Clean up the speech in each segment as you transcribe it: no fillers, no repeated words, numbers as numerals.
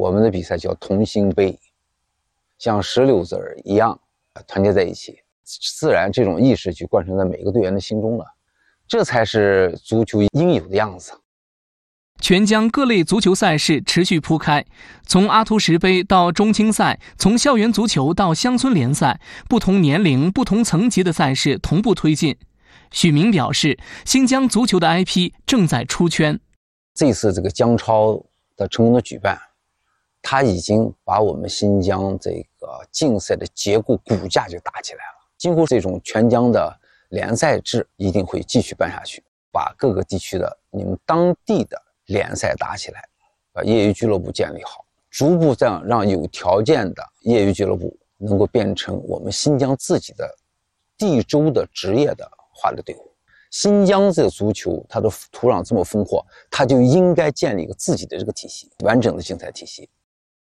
我们的比赛叫同心杯，像石榴籽儿一样团结在一起，自然这种意识就贯穿在每个队员的心中了，这才是足球应有的样子。 全江各类足球赛事持续铺开，从阿图什杯到中青赛，从校园足球到乡村联赛，不同年龄、不同层级的赛事同步推进。许明表示，新疆足球的 IP 正在出圈。 这次这个江超的成功的举办，他已经把我们新疆这个竞赛的结构骨架就打起来了。今后这种全疆的联赛制一定会继续办下去，把各个地区的你们当地的联赛打起来，把业余俱乐部建立好，逐步这样让有条件的业余俱乐部能够变成我们新疆自己的地州的职业的化的队伍。新疆这个足球它的土壤这么丰阔，它就应该建立一个自己的这个体系，完整的竞赛体系。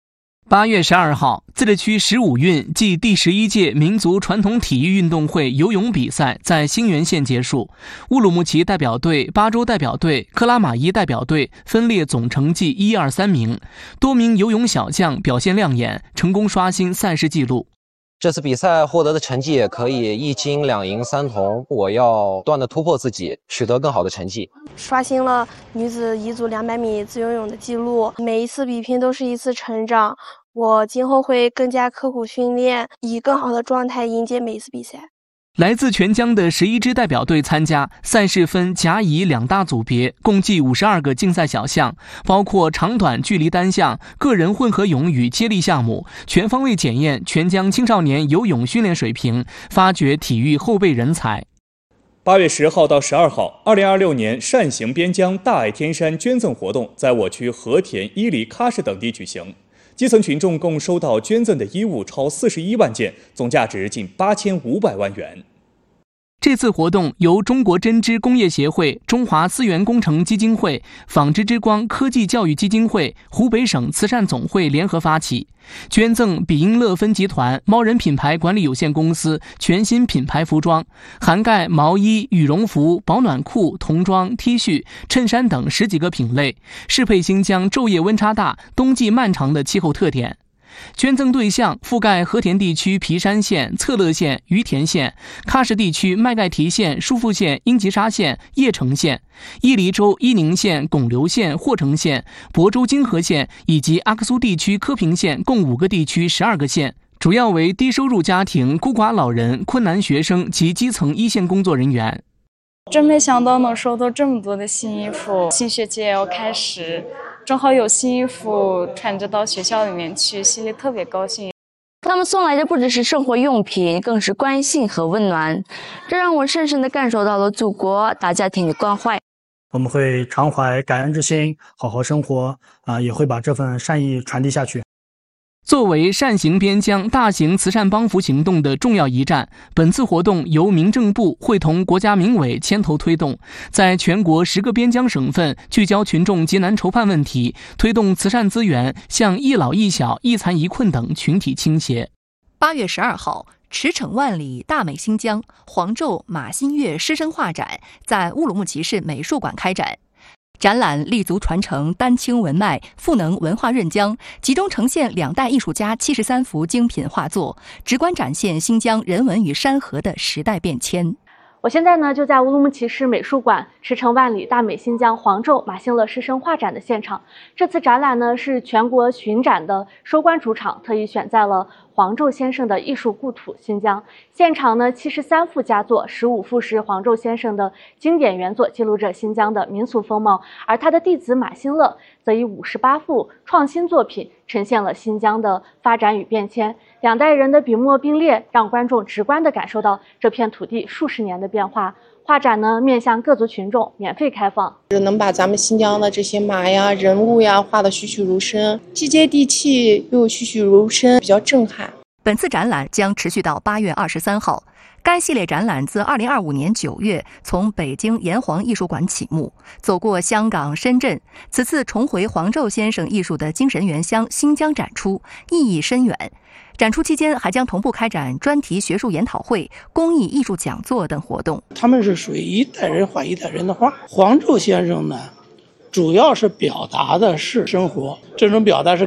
8月12号，自治区15运暨第11届民族传统体育运动会游泳比赛在兴源县结束，乌鲁木齐代表队、巴州代表队、克拉玛依代表队分列总成绩1、2、3名，多名游泳小将表现亮眼，成功刷新赛事纪录。 这次比赛获得的成绩也可以1金2银3铜，我要不断的突破自己，取得更好的成绩。 刷新了女子1组200米自由泳的记录，每一次比拼都是一次成长。我今后会更加刻苦训练，以更好的状态迎接每一次比赛。 来自全疆的11支代表队参加，赛事分甲乙2大组别，共计52个竞赛小项，包括长短距离单项、个人混合泳与接力项目，全方位检验全疆青少年游泳训练水平，发掘体育后备人才。 8月10号到12号，2026年善行边疆大爱天山捐赠活动在我区和田、伊犁、喀什等地举行。基层群众共收到捐赠的衣物超41万件，总价值近8500万元。 这次活动由中国针织工业协会、中华资源工程基金会、纺织之光科技教育基金会、湖北省慈善总会联合发起，捐赠比英乐芬集团猫人品牌管理有限公司全新品牌服装，涵盖毛衣、羽绒服、保暖裤、童装、T 恤、衬衫等10几个品类，适配新疆昼夜温差大、冬季漫长的气候特点。捐赠对象覆盖和田地区皮山县、策勒县、于田县，喀什地区麦盖提县、舒富县、英吉沙县、叶城县，伊犁州伊宁县、巩留县、霍城县、亳州金河县以及阿克苏地区科平县共5个地区12个县，主要为低收入家庭、孤寡老人、困难学生及基层一线工作人员。 真没想到能收到这么多的新衣服，新学期也要开始，正好有新衣服穿着到学校里面去，心里特别高兴。 他们送来的不只是生活用品，更是关心和温暖，这让我深深地感受到了祖国大家庭的关怀。 我们会常怀感恩之心，好好生活，也会把这份善意传递下去。 作为善行边疆大型慈善帮扶行动的重要一站，本次活动由民政部会同国家民委牵头推动，在全国10个边疆省份聚焦群众急难愁盼问题，推动慈善资源向一老一小、一残一困等群体倾斜。 8月12号，驰骋万里大美新疆黄胄马新月师生画展在乌鲁木齐市美术馆开展。展览立足传承丹青文脉，赋能文化润疆，集中呈现2代艺术家73幅精品画作，直观展现新疆人文与山河的时代变迁。 我现在呢就在乌鲁木齐市美术馆驰骋万里大美新疆黄胄马兴乐师生画展的现场。这次展览呢是全国巡展的收官主场，特意选在了黄胄先生的艺术故土新疆。现场呢73幅佳作，15幅是黄胄先生的经典原作，记录着新疆的民俗风貌，而他的弟子马兴乐则以58幅创新作品呈现了新疆的发展与变迁。2代人的笔墨并列，让观众直观地感受到这片土地数十年的变化。画展呢面向各族群众免费开放， 能把咱们新疆的这些马呀、人物呀画得栩栩如生，既接地气又栩栩如生，比较震撼。 本次展览将持续到8月23号。该系列展览自2025年9月从北京炎黄艺术馆启幕，走过香港、深圳，此次重回黄胄先生艺术的精神原乡新疆展出，意义深远。展出期间还将同步开展专题学术研讨会、公益艺术讲座等活动。 他们是属于一代人画一代人的画。黄胄先生呢，主要是表达的是生活，这种表达是